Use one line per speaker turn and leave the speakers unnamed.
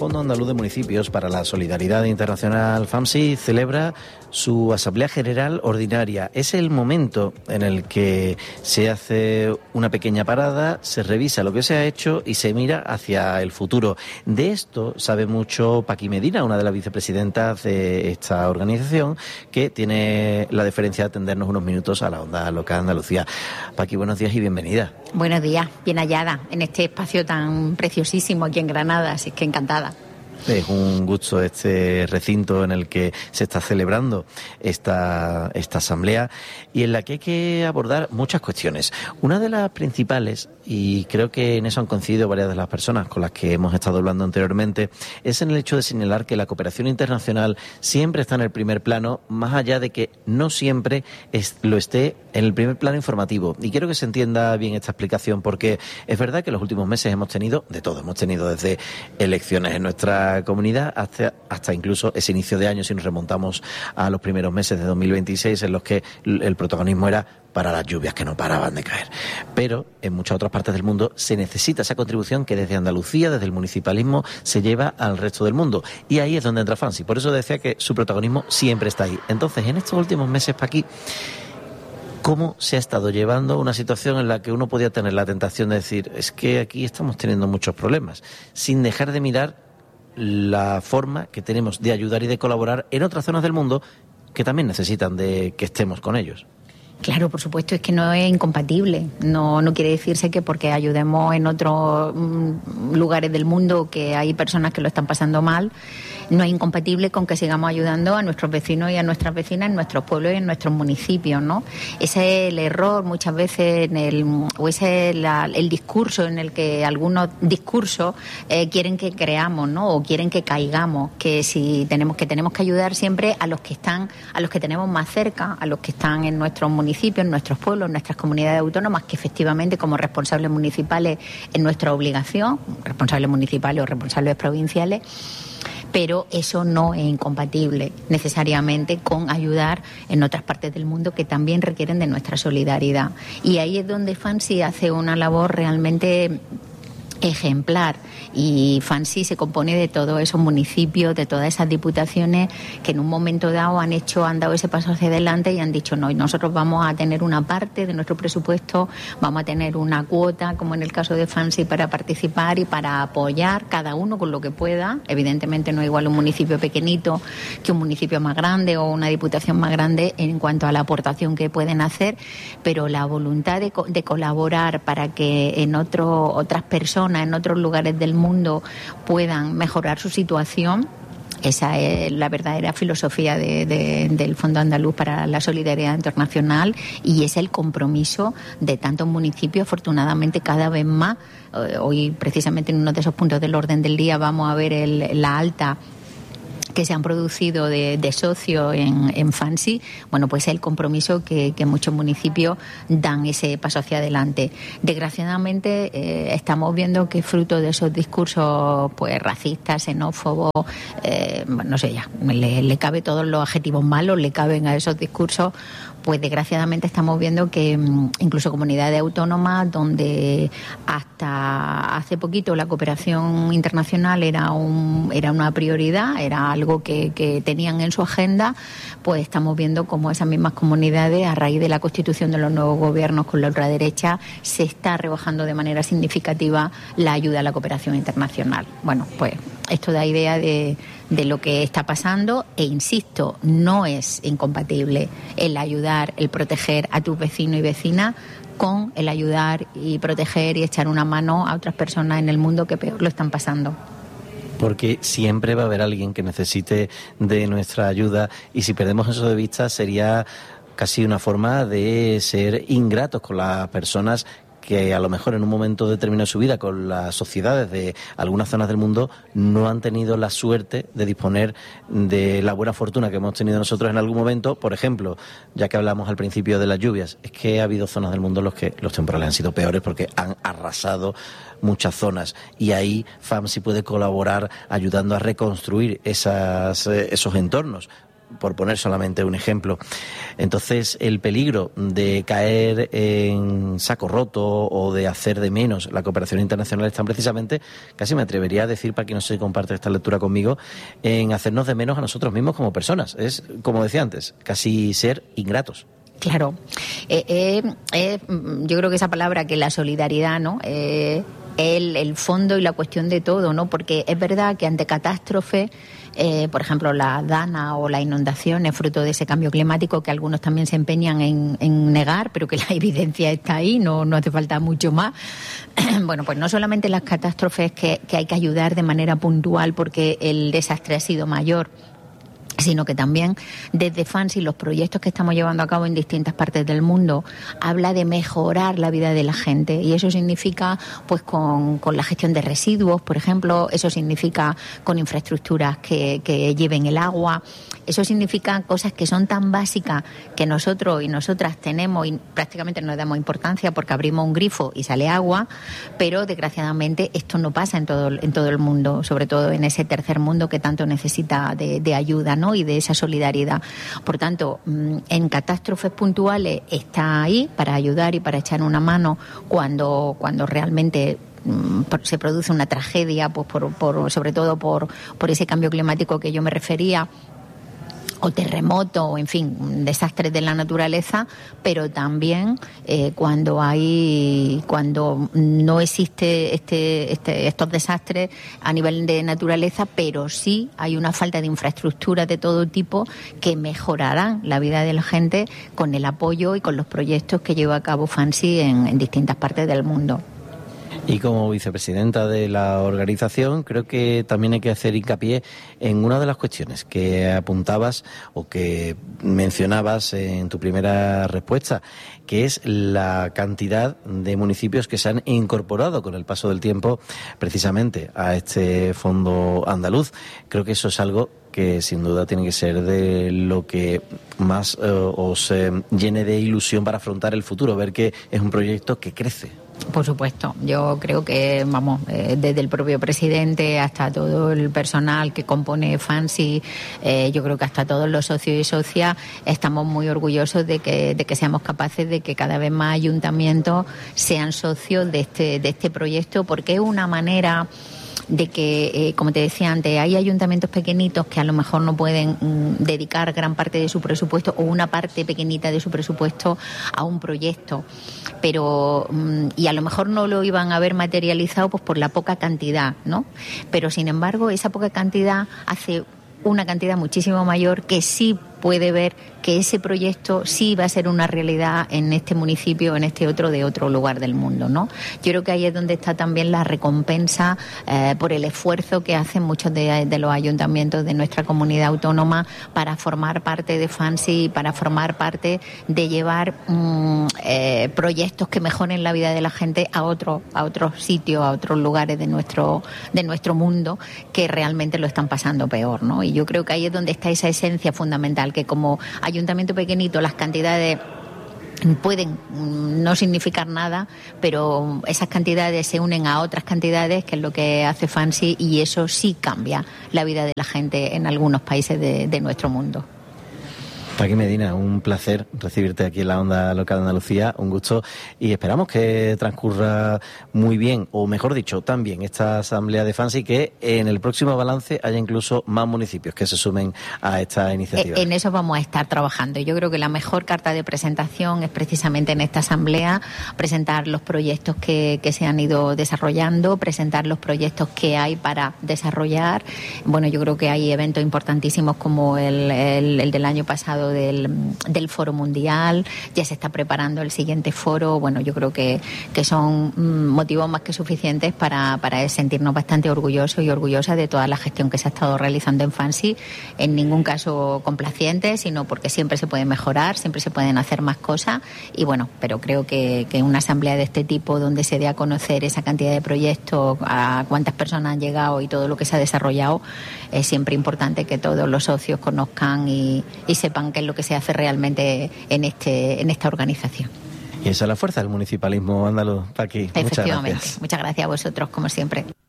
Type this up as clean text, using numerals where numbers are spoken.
Fondo Andaluz de Municipios para la Solidaridad Internacional, FAMSI, celebra su Asamblea General Ordinaria. Es el momento en el que se hace una pequeña parada, se revisa lo que se ha hecho y se mira hacia el futuro. De esto sabe mucho Paqui Medina, una de las vicepresidentas de esta organización, que tiene la deferencia de atendernos unos minutos a la Onda Local Andalucía. Paqui, buenos días y bienvenida.
Buenos días, bien hallada en este espacio tan preciosísimo aquí en Granada, así que encantada.
Es un gusto este recinto en el que se está celebrando esta asamblea y en la que hay que abordar muchas cuestiones. Una de las principales, y creo que en eso han coincidido varias de las personas con las que hemos estado hablando anteriormente, es en el hecho de señalar que la cooperación internacional siempre está en el primer plano, más allá de que no siempre lo esté en el primer plano informativo. Y quiero que se entienda bien esta explicación, porque es verdad que en los últimos meses hemos tenido de todo. Hemos tenido desde elecciones en nuestra comunidad hasta incluso ese inicio de año, si nos remontamos a los primeros meses de 2026, en los que el protagonismo era para las lluvias que no paraban de caer. Pero en muchas otras partes del mundo se necesita esa contribución que desde Andalucía, desde el municipalismo, se lleva al resto del mundo. Y ahí es donde entra FAMSI. Por eso decía que su protagonismo siempre está ahí. Entonces, en estos últimos meses, Paqui, ¿cómo se ha estado llevando una situación en la que uno podía tener la tentación de decir, es que aquí estamos teniendo muchos problemas, sin dejar de mirar la forma que tenemos de ayudar y de colaborar en otras zonas del mundo que también necesitan de que estemos con ellos?
Claro, por supuesto, es que no es incompatible. No quiere decirse que porque ayudemos en otros lugares del mundo que hay personas que lo están pasando mal, no es incompatible con que sigamos ayudando a nuestros vecinos y a nuestras vecinas en nuestros pueblos y en nuestros municipios, ¿no? Ese es el error muchas veces ese es el discurso en el que algunos discursos quieren que creamos, ¿no? O quieren que caigamos, que tenemos que ayudar siempre a los que tenemos más cerca, a los que están en nuestros municipios, en nuestros pueblos, en nuestras comunidades autónomas, que efectivamente como responsables municipales es nuestra obligación, responsables municipales o responsables provinciales, pero eso no es incompatible necesariamente con ayudar en otras partes del mundo que también requieren de nuestra solidaridad. Y ahí es donde FAMSI hace una labor realmente ejemplar, y FAMSI se compone de todos esos municipios, de todas esas diputaciones que en un momento dado han dado ese paso hacia adelante y han dicho no, y nosotros vamos a tener una parte de nuestro presupuesto, vamos a tener una cuota, como en el caso de FAMSI, para participar y para apoyar cada uno con lo que pueda. Evidentemente no es igual un municipio pequeñito que un municipio más grande o una diputación más grande en cuanto a la aportación que pueden hacer, pero la voluntad de colaborar para que en otras personas, en otros lugares del mundo puedan mejorar su situación. Esa es la verdadera filosofía del Fondo Andaluz para la Solidaridad Internacional, y es el compromiso de tantos municipios, afortunadamente cada vez más. Hoy, precisamente, en uno de esos puntos del orden del día vamos a ver la alta que se han producido de socios en FAMSI. Bueno, pues es el compromiso que muchos municipios dan ese paso hacia adelante. Desgraciadamente estamos viendo que fruto de esos discursos pues racistas, xenófobos, no sé, ya le cabe todos los adjetivos malos, le caben a esos discursos. Pues desgraciadamente estamos viendo que incluso comunidades autónomas donde hasta hace poquito la cooperación internacional era una prioridad, era algo que tenían en su agenda, pues estamos viendo cómo esas mismas comunidades, a raíz de la constitución de los nuevos gobiernos con la ultraderecha, se está rebajando de manera significativa la ayuda a la cooperación internacional. Bueno, pues esto da idea de lo que está pasando, e insisto, no es incompatible el ayudar, el proteger a tus vecinos y vecinas con el ayudar y proteger y echar una mano a otras personas en el mundo que peor lo están pasando.
Porque siempre va a haber alguien que necesite de nuestra ayuda, y si perdemos eso de vista sería casi una forma de ser ingratos con las personas que a lo mejor en un momento determinado de su vida, con las sociedades de algunas zonas del mundo, no han tenido la suerte de disponer de la buena fortuna que hemos tenido nosotros en algún momento. Por ejemplo, ya que hablamos al principio de las lluvias, es que ha habido zonas del mundo en los que los temporales han sido peores porque han arrasado muchas zonas, y ahí FAMSI puede colaborar ayudando a reconstruir esos entornos. por poner solamente un ejemplo. Entonces, el peligro de caer en saco roto o de hacer de menos la cooperación internacional está precisamente, casi me atrevería a decir, para quien no se comparte esta lectura conmigo, en hacernos de menos a nosotros mismos como personas. Es, como decía antes, casi ser ingratos.
Claro. Yo creo que esa palabra, que la solidaridad, ¿no? El fondo y la cuestión de todo, ¿no? Porque es verdad que ante catástrofes, por ejemplo, la dana o la inundación es fruto de ese cambio climático que algunos también se empeñan en negar, pero que la evidencia está ahí, no hace falta mucho más. Bueno, pues no solamente las catástrofes que hay que ayudar de manera puntual porque el desastre ha sido mayor, sino que también desde FANSI los proyectos que estamos llevando a cabo en distintas partes del mundo habla de mejorar la vida de la gente, y eso significa pues con la gestión de residuos, por ejemplo, eso significa con infraestructuras que lleven el agua, eso significa cosas que son tan básicas que nosotros y nosotras tenemos y prácticamente no le damos importancia porque abrimos un grifo y sale agua, pero desgraciadamente esto no pasa en todo el mundo, sobre todo en ese tercer mundo que tanto necesita de ayuda, ¿no? Y de esa solidaridad. Por tanto, en catástrofes puntuales está ahí para ayudar y para echar una mano cuando realmente se produce una tragedia, pues sobre todo por ese cambio climático que yo me refería, o terremoto, o en fin, desastres de la naturaleza, pero también cuando no existe estos desastres a nivel de naturaleza, pero sí hay una falta de infraestructura de todo tipo que mejorarán la vida de la gente con el apoyo y con los proyectos que lleva a cabo FANSI en distintas partes del mundo.
Y como vicepresidenta de la organización, creo que también hay que hacer hincapié en una de las cuestiones que apuntabas o que mencionabas en tu primera respuesta, que es la cantidad de municipios que se han incorporado con el paso del tiempo precisamente a este fondo andaluz. Creo que eso es algo que sin duda tiene que ser de lo que más os llene de ilusión para afrontar el futuro, ver que es un proyecto que crece.
Por supuesto, yo creo que, desde el propio presidente hasta todo el personal que compone FANSI, yo creo que hasta todos los socios y socias estamos muy orgullosos de que seamos capaces de que cada vez más ayuntamientos sean socios de este proyecto, porque es una manera de que, como te decía antes, hay ayuntamientos pequeñitos que a lo mejor no pueden dedicar gran parte de su presupuesto o una parte pequeñita de su presupuesto a un proyecto, pero y a lo mejor no lo iban a ver materializado pues por la poca cantidad, ¿no? Pero sin embargo esa poca cantidad hace una cantidad muchísimo mayor que sí puede ver que ese proyecto sí va a ser una realidad en este municipio o en este otro de otro lugar del mundo, ¿no? Yo creo que ahí es donde está también la recompensa por el esfuerzo que hacen muchos de los ayuntamientos de nuestra comunidad autónoma para formar parte de FANSI, para formar parte de llevar proyectos que mejoren la vida de la gente a otros sitios, a otros lugares de nuestro mundo que realmente lo están pasando peor, ¿no? Y yo creo que ahí es donde está esa esencia fundamental, que como ayuntamiento pequeñito las cantidades pueden no significar nada, pero esas cantidades se unen a otras cantidades, que es lo que hace FANSI, y eso sí cambia la vida de la gente en algunos países de nuestro mundo.
Paqui Medina, un placer recibirte aquí en la Onda Local de Andalucía, un gusto, y esperamos que transcurra muy bien, o mejor dicho, tan bien esta asamblea de FANSI, que en el próximo balance haya incluso más municipios que se sumen a esta iniciativa.
En eso vamos a estar trabajando. Yo creo que la mejor carta de presentación es precisamente en esta asamblea presentar los proyectos que se han ido desarrollando, presentar los proyectos que hay para desarrollar. Bueno, yo creo que hay eventos importantísimos como el del año pasado del Foro Mundial, ya se está preparando el siguiente foro. Bueno, yo creo que son motivos más que suficientes para sentirnos bastante orgullosos y orgullosas de toda la gestión que se ha estado realizando en FANSI, en ningún caso complaciente, sino porque siempre se puede mejorar, siempre se pueden hacer más cosas, y bueno, pero creo que una asamblea de este tipo donde se dé a conocer esa cantidad de proyectos, a cuántas personas han llegado y todo lo que se ha desarrollado, es siempre importante que todos los socios conozcan y sepan qué es lo que se hace realmente en esta organización.
Y esa es la fuerza del municipalismo andaluz, Paqui.
Efectivamente.
Muchas gracias.
Muchas gracias a vosotros, como siempre.